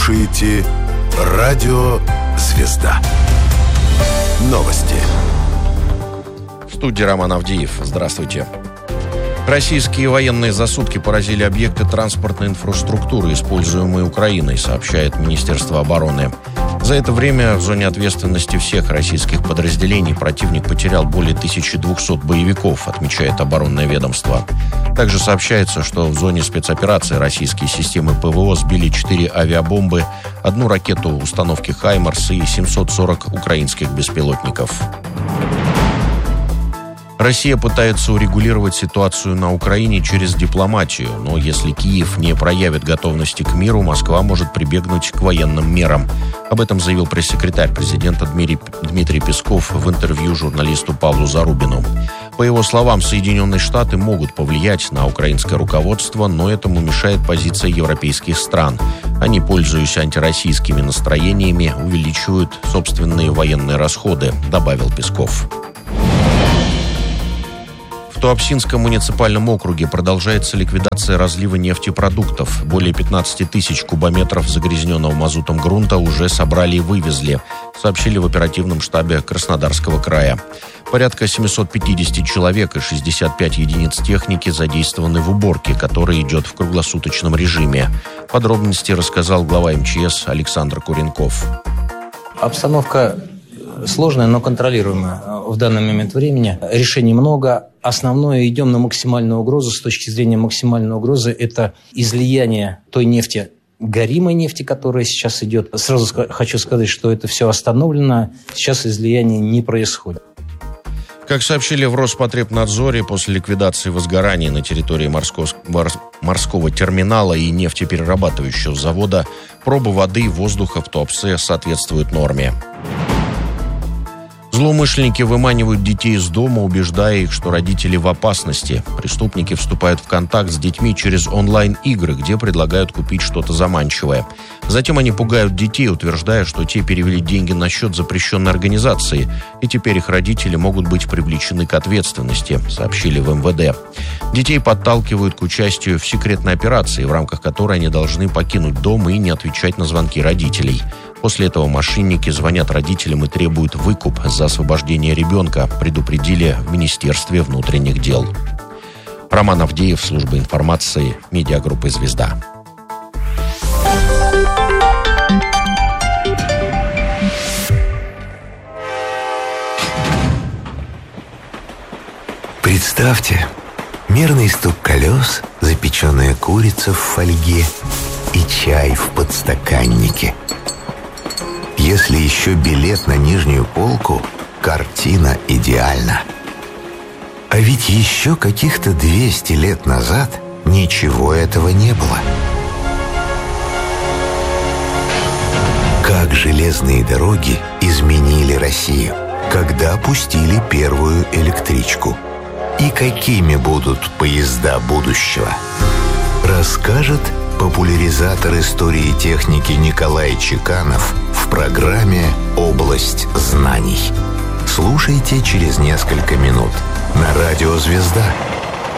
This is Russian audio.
слушаете «Радио Звезда». Новости. В студии Роман Авдеев. Здравствуйте. Российские военные за сутки поразили объекты транспортной инфраструктуры, используемые Украиной, сообщает Министерство обороны. За это время в зоне ответственности всех российских подразделений противник потерял более 1200 боевиков, отмечает оборонное ведомство. Также сообщается, что в зоне спецоперации российские системы ПВО сбили 4 авиабомбы, 1 ракету установки «Хаймарс» и 740 украинских беспилотников. Россия пытается урегулировать ситуацию на Украине через дипломатию, но если Киев не проявит готовности к миру, Москва может прибегнуть к военным мерам. Об этом заявил пресс-секретарь президента Дмитрий Песков в интервью журналисту Павлу Зарубину. По его словам, Соединенные Штаты могут повлиять на украинское руководство, но этому мешает позиция европейских стран. Они, пользуясь антироссийскими настроениями, увеличивают собственные военные расходы, добавил Песков. В Туапсинском муниципальном округе продолжается ликвидация разлива нефтепродуктов. Более 15 тысяч кубометров загрязненного мазутом грунта уже собрали и вывезли, сообщили в оперативном штабе Краснодарского края. Порядка 750 человек и 65 единиц техники задействованы в уборке, которая идет в круглосуточном режиме. Подробности рассказал глава МЧС Александр Куренков. Обстановка сложная, но контролируемая в данный момент времени. Решений много. Основное, идем на максимальную угрозу. С точки зрения максимальной угрозы, это излияние той нефти, горимой нефти, которая сейчас идет. Сразу хочу сказать, что это все остановлено. Сейчас излияние не происходит. Как сообщили в Роспотребнадзоре, после ликвидации возгораний на территории морского терминала и нефтеперерабатывающего завода пробы воды и воздуха в Туапсе соответствуют норме. Злоумышленники выманивают детей из дома, убеждая их, что родители в опасности. Преступники вступают в контакт с детьми через онлайн-игры, где предлагают купить что-то заманчивое. Затем они пугают детей, утверждая, что те перевели деньги на счет запрещенной организации, и теперь их родители могут быть привлечены к ответственности, сообщили в МВД. Детей подталкивают к участию в секретной операции, в рамках которой они должны покинуть дом и не отвечать на звонки родителей. После этого мошенники звонят родителям и требуют выкуп за освобождение ребенка, предупредили в Министерстве внутренних дел. Роман Авдеев, служба информации, медиагруппы «Звезда». Представьте, мерный стук колес, запеченная курица в фольге и чай в подстаканнике. Если еще билет на нижнюю полку, картина идеальна. А ведь еще каких-то 200 лет назад ничего этого не было. Как железные дороги изменили Россию, когда пустили первую электричку. И какими будут поезда будущего, расскажет популяризатор истории техники Николай Чеканов в программе «Область знаний». Слушайте через несколько минут на радио «Звезда».